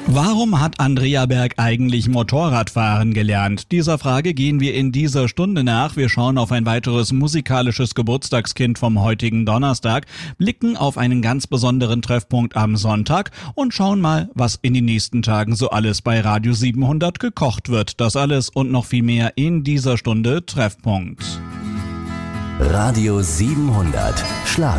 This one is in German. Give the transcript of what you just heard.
Warum hat Andrea Berg eigentlich Motorradfahren gelernt? Dieser Frage gehen wir in dieser Stunde nach. Wir schauen auf ein weiteres musikalisches Geburtstagskind vom heutigen Donnerstag, blicken auf einen ganz besonderen Treffpunkt am Sonntag und schauen mal, was in den nächsten Tagen so alles bei Radio 700 gekocht wird. Das alles und noch viel mehr in dieser Stunde Treffpunkt. Radio 700 Schlag.